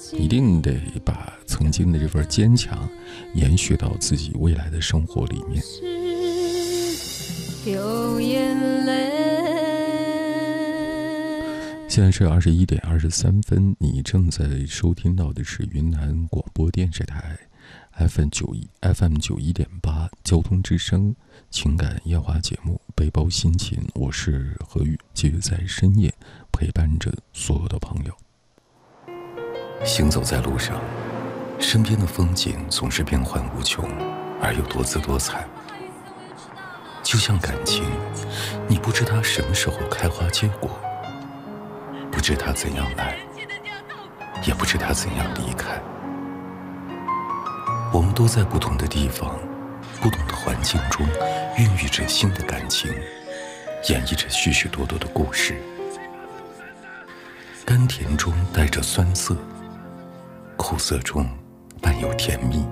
一定得把曾经的这份坚强延续到自己未来的生活里面。 有眼泪。 现在是21点23分，你正在收听到的是云南广播电视台 FM91.8 交通之声情感夜话节目《背包心情》，我是何宇，继续在深夜陪伴着所有的朋友。行走在路上，身边的风景总是变幻无穷，而又多姿多彩。就像感情，你不知它什么时候开花结果，不知它怎样来，也不知它怎样离开。我们都在不同的地方，不同的环境中孕育着新的感情，演绎着许许多多的故事。甘甜中带着酸涩，苦涩中伴有甜蜜。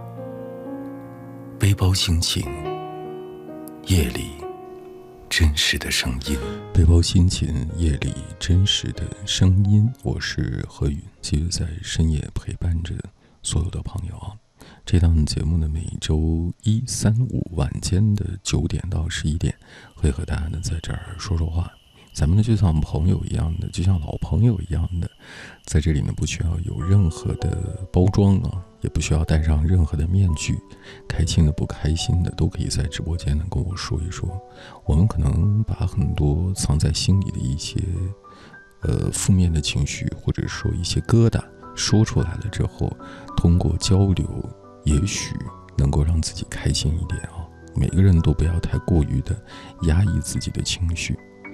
背包心情，夜里真实的声音。背包心情，夜里真实的声音。我是何宇，继续在深夜陪伴着所有的朋友啊。这档节目呢，每周一、三、五晚间的9点到11点，会和大家呢在这儿说说话。咱们呢就像朋友一样的，就像老朋友一样的，在这里呢不需要有任何的包装啊，也不需要戴上任何的面具，开心的不开心的都可以在直播间呢跟我说一说。我们可能把很多藏在心里的一些负面的情绪，或者说一些疙瘩说出来了之后，通过交流也许能够让自己开心一点啊。每个人都不要太过于的压抑自己的情绪。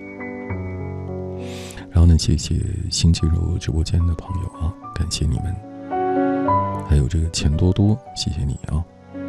然后呢，谢谢新进入直播间的朋友啊，感谢你们。还有这个钱多多，谢谢你啊。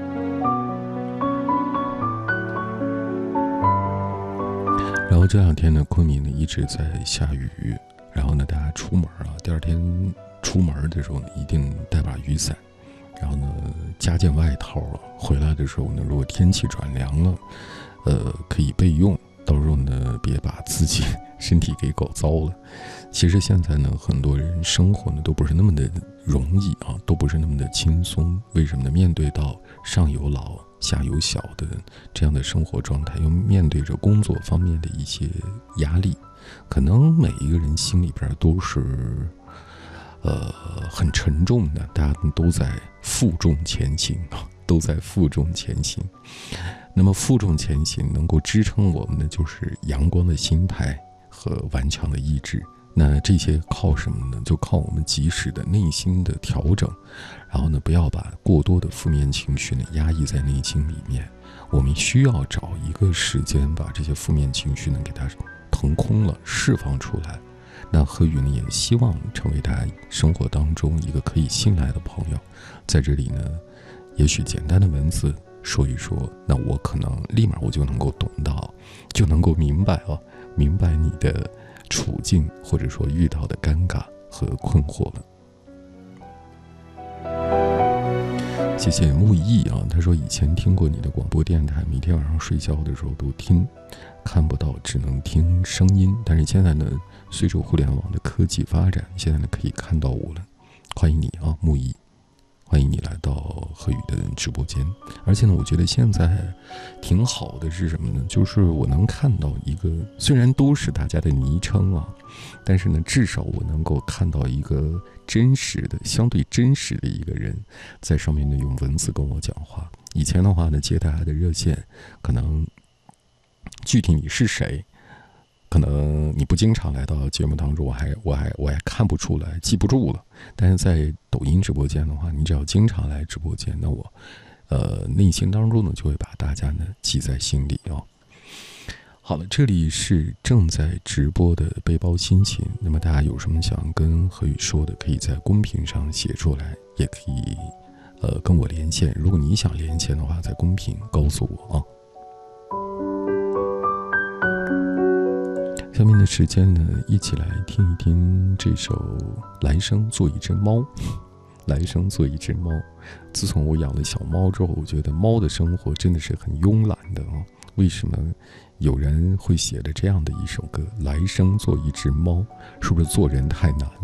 然后这两天呢，昆明呢一直在下雨，然后呢大家出门啊，第二天出门的时候呢一定带把雨伞，然后呢加件外套啊，回来的时候呢，如果天气转凉了，可以备用。到时候呢，别把自己身体给搞糟了。其实现在呢，很多人生活呢都不是那么的容易啊，都不是那么的轻松。为什么呢？面对到上有老下有小的这样的生活状态，又面对着工作方面的一些压力，可能每一个人心里边都是很沉重的，大家都在负重前行啊，都在负重前行。那么负重前行能够支撑我们的就是阳光的心态和顽强的意志。那这些靠什么呢？就靠我们及时的内心的调整，然后呢，不要把过多的负面情绪呢压抑在内心里面。我们需要找一个时间把这些负面情绪呢给它腾空了，释放出来。那何宇呢也希望成为大家生活当中一个可以信赖的朋友。在这里呢，也许简单的文字说一说，那我可能立马我就能够懂到，就能够明白啊，明白你的处境，或者说遇到的尴尬和困惑了。谢谢木易啊，他说以前听过你的广播电台，每天晚上睡觉的时候都听，看不到只能听声音，但是现在呢，随着互联网的科技发展，现在呢可以看到我了。欢迎你啊，木易。欢迎你来到何宇的直播间。而且呢，我觉得现在挺好的是什么呢？就是我能看到一个，虽然都是大家的昵称啊，但是呢，至少我能够看到一个真实的、相对真实的一个人，在上面呢用文字跟我讲话。以前的话呢，接大家的热线，可能具体你是谁，可能你不经常来到节目当中，我还看不出来，记不住了。但是在抖音直播间的话，你只要经常来直播间，那我内心当中呢就会把大家呢记在心里哦。好了，这里是正在直播的背包心情。那么大家有什么想跟何宇说的，可以在公屏上写出来，也可以跟我连线。如果你想连线的话，在公屏告诉我啊。下面的时间呢，一起来听一听这首《来生做一只猫》。来生做一只猫。自从我养了小猫之后，我觉得猫的生活真的是很慵懒的啊。为什么有人会写了这样的一首歌《来生做一只猫》？是不是做人太难了？